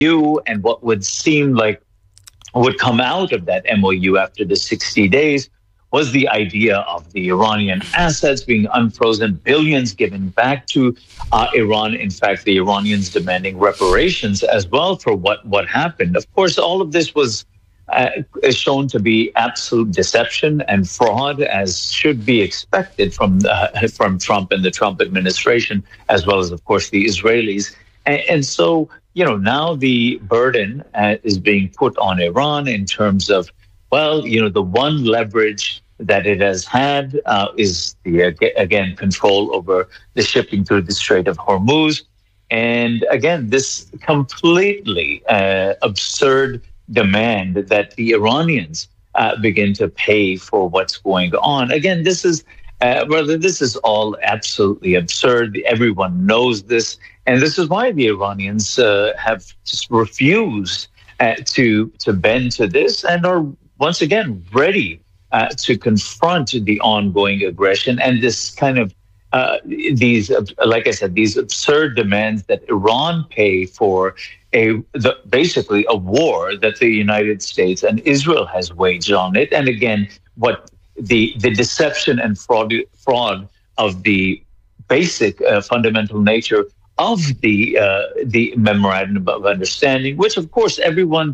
MOU, and what would seem like would come out of that MOU after the 60 days was the idea of the Iranian assets being unfrozen, billions given back to Iran. In fact, the Iranians demanding reparations as well for what happened. Of course, all of this was is shown to be absolute deception and fraud, as should be expected from Trump and the Trump administration, as well as, of course, the Israelis. And so, now the burden is being put on Iran in terms of, well, the one leverage that it has had is again, control over the shipping through the Strait of Hormuz. And again, this completely absurd demand that the Iranians begin to pay for what's going on. Again, this is all absolutely absurd. Everyone knows this. And this is why the Iranians have just refused to bend to this and are once again ready to confront the ongoing aggression and this kind of these, like I said, these absurd demands that Iran pay for basically a war that the United States and Israel has waged on it. And again, what the deception and fraud of the basic fundamental nature of the memorandum of understanding, which of course everyone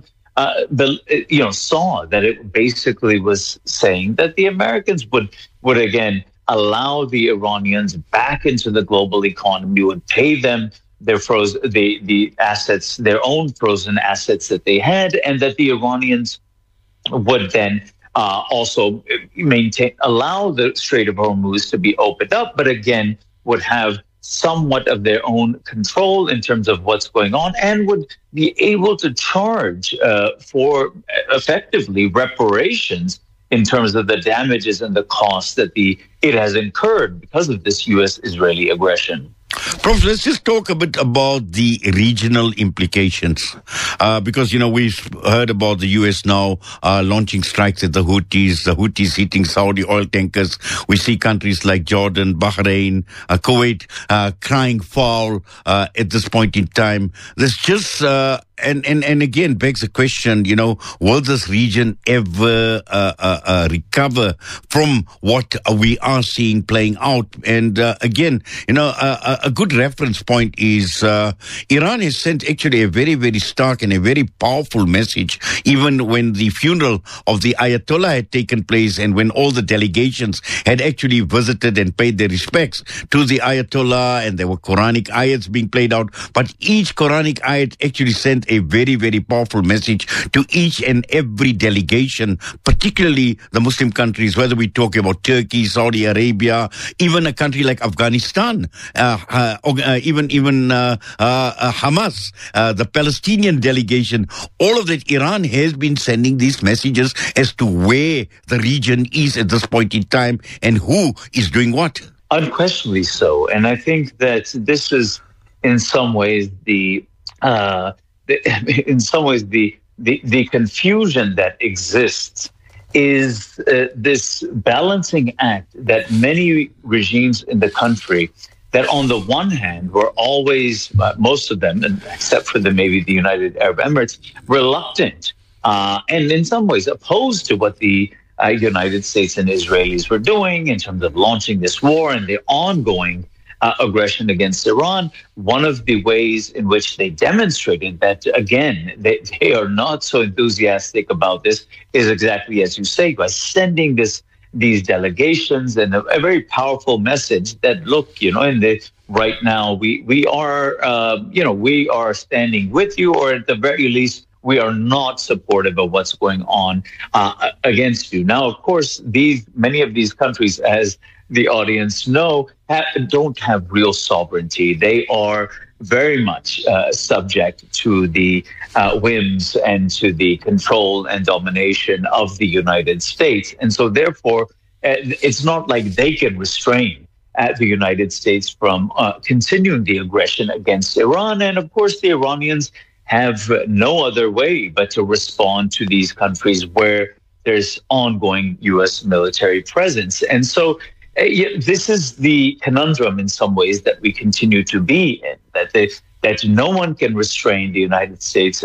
saw that it basically was saying that the Americans would again allow the Iranians back into the global economy, would pay them their the assets, their own frozen assets that they had, and that the Iranians would then also allow the Strait of Hormuz to be opened up, but again would have somewhat of their own control in terms of what's going on, and would be able to charge for effectively reparations in terms of the damages and the costs that it has incurred because of this U.S.-Israeli aggression. Prof, let's just talk a bit about the regional implications, because, we've heard about the U.S. now launching strikes at the Houthis hitting Saudi oil tankers. We see countries like Jordan, Bahrain, Kuwait crying foul at this point in time. There's just... And again, begs the question, will this region ever recover from what we are seeing playing out? And again, a good reference point is Iran has sent actually a very, very stark and a very powerful message, even when the funeral of the Ayatollah had taken place and when all the delegations had actually visited and paid their respects to the Ayatollah, and there were Quranic ayats being played out. But each Quranic ayat actually sent a very, very powerful message to each and every delegation, particularly the Muslim countries, whether we talk about Turkey, Saudi Arabia, even a country like Afghanistan, even Hamas, the Palestinian delegation. All of that, Iran has been sending these messages as to where the region is at this point in time and who is doing what. Unquestionably so. And I think that this is in some ways the confusion that exists is this balancing act that many regimes in the country, that on the one hand were always, most of them, except for maybe the United Arab Emirates, reluctant and in some ways opposed to what the United States and Israelis were doing in terms of launching this war and the ongoing aggression against Iran. One of the ways in which they demonstrated that, again, they are not so enthusiastic about this is exactly as you say, by sending these delegations and a very powerful message that, look, right now we are standing with you, or at the very least, we are not supportive of what's going on against you. Now, of course, many of these countries, as the audience know, don't have real sovereignty. They are very much subject to the whims and to the control and domination of the United States. And so therefore, it's not like they can restrain the United States from continuing the aggression against Iran. And of course, the Iranians have no other way but to respond to these countries where there's ongoing U.S. military presence. And so this is the conundrum in some ways that we continue to be in, that that no one can restrain the United States